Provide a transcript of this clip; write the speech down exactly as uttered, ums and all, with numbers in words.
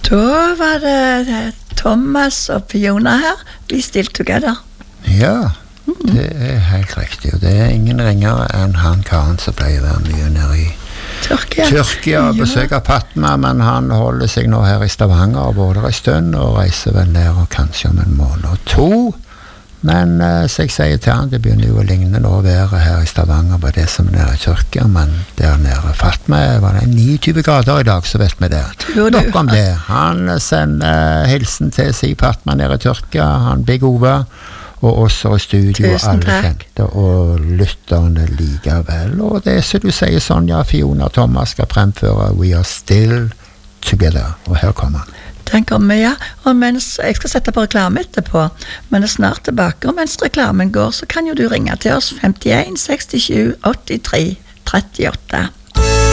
Da var det Thomas og Fiona her. We still together. Ja, det er helt riktig. Og det er ingen ringere enn han Karen som pleier å være mye nede i Tyrkia. Tyrkia og Ja. besøker Fatma, men han holder seg nå her i Stavanger og bor der en stund og reiser vel ned og kanskje om en måned og to. Men uh, så jeg sier til han, det begynner jo å ligne nå å være her i Stavanger på det som er nede i Tyrkia, men der nede Fatma var det niogtyve grader i dag, så vet vi det. Nok om det. Han sender uh, hilsen til si Fatma nede i Tyrkia, han Big Ove, og også i studio, Tusen alle takk. kjente, og lytterne likevel. Og det som du sier, Sonja, Fiona og Thomas skal fremføre We Are Still Together, og her kommer han. Den kommer, ja. Og mens, jeg skal sette på reklame etterpå, men er snart tilbake, og mens reklamen går, så kan jo du ringe til oss femtien sekstisju åttitre trettiåtte.